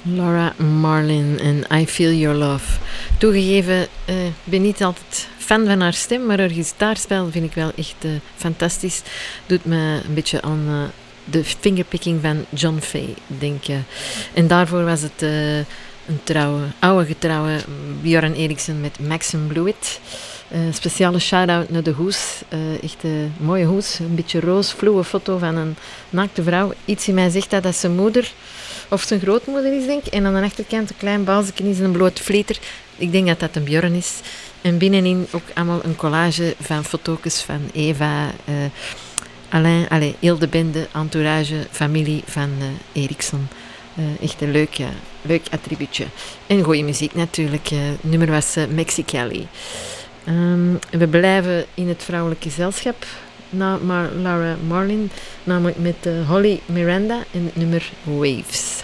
Laura Marlin en I Feel Your Love. Toegegeven, ben niet altijd fan van haar stem, maar haar gitaarspel vind ik wel echt fantastisch. Doet me een beetje aan de fingerpicking van John Fay denken. En daarvoor was het een oude getrouwe Björn Eriksson met Maxim Blewett. Speciale shout-out naar de hoes. Echt een mooie hoes. Een beetje roosvloeie foto van een naakte vrouw. Iets in mij zegt dat zijn moeder of zijn grootmoeder is, denk ik. En aan de achterkant een klein balzetje is een blote vlieter. Ik denk dat dat een Björn is. En binnenin ook allemaal een collage van foto's van Eva, Alain, heel de bende, entourage, familie van Eriksson. Echt een leuk attribuutje. En goede muziek natuurlijk. Het nummer was Mexicali. We blijven in het vrouwelijk gezelschap na Laura Marlin, namelijk met Holly Miranda en het nummer Waves.